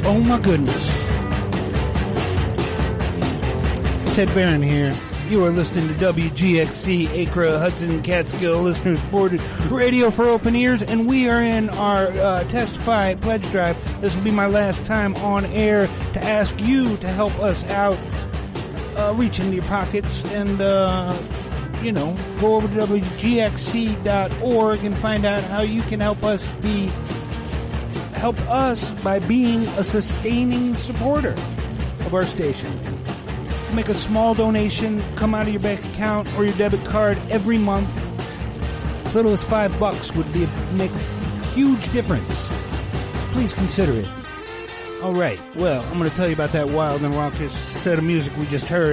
Oh my goodness. Ted Barron here. You are listening to WGXC, Acra, Hudson, Catskill, Listeners Board Radio for Open Ears, and we are in our Testify Pledge Drive. This will be my last time on air to ask you to help us out, reach into your pockets, and, go over to WGXC.org and find out how you can help us by being a sustaining supporter of our station. Make a small donation, come out of your bank account or your debit card every month. As little as $5 would make a huge difference. Please consider it. All right. Well, I'm going to tell you about that wild and raucous set of music we just heard.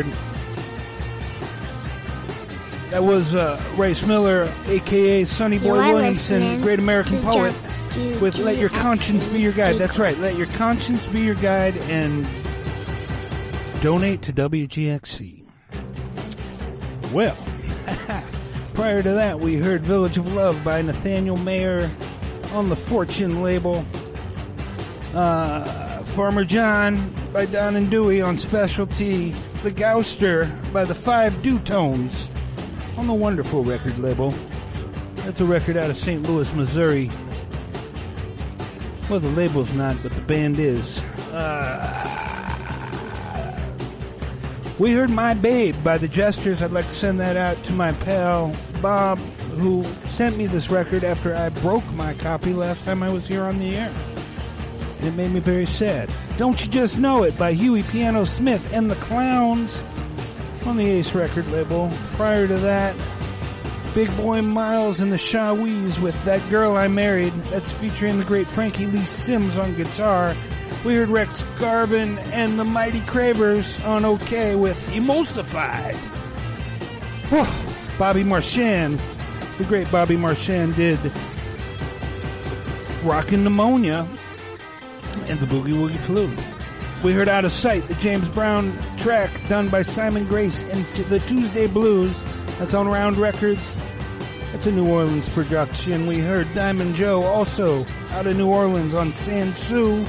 That was Rice Miller, a.k.a. Sonny Boy Williamson, Great American Poet, with Let Your Conscience Be Your Guide. That's right. Let your conscience be your guide and donate to WGXC. Well, prior to that, we heard Village of Love by Nathaniel Mayer on the Fortune label. Farmer John by Don and Dewey on Specialty. The Gouster by the Five Dutones on the Wonderful record label. That's a record out of St. Louis, Missouri. Well, the label's not, but the band is. We heard My Babe by The Jesters. I'd like to send that out to my pal Bob, who sent me this record after I broke my copy last time I was here on the air. And it made me very sad. Don't You Just Know It by Huey Piano Smith and the Clowns on the Ace record label. Prior to that, Big Boy Miles and the Shawees with That Girl I Married. That's featuring the great Frankie Lee Sims on guitar. We heard Rex Garvin and the Mighty Cravers on OK with Emulsified. Bobby Marchand, the great Bobby Marchand, did Rockin' Pneumonia and the Boogie Woogie Flu. We heard Out of Sight, the James Brown track done by Simon Grace and the Tuesday Blues. That's on Round Records. That's a New Orleans production. We heard Diamond Joe, also out of New Orleans, on Sansu.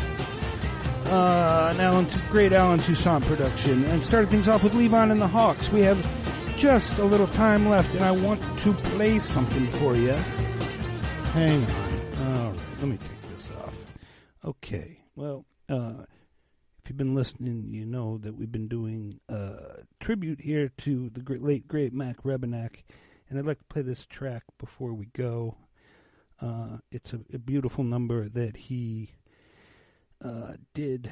Great Alan Toussaint production. And started things off with Levon and the Hawks. We have just a little time left, and I want to play something for you. Hang on. All right, let me take this off. Okay, well, if you've been listening, you know that we've been doing a tribute here to the late, great Mac Rebennack, and I'd like to play this track before we go. It's a beautiful number that he did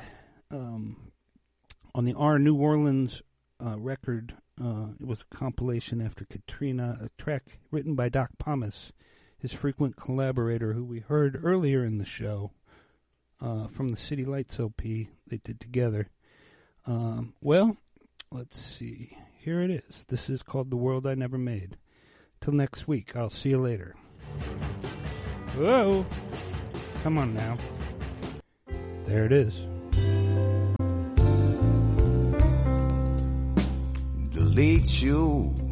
on the Our New Orleans record. It was a compilation after Katrina, a track written by Doc Pomus, his frequent collaborator, who we heard earlier in the show from the City Lights LP they did together. Well, let's see. Here it is. This is called The World I Never Made. Till next week. I'll see you later. Whoa! Come on now. There it is. Delete you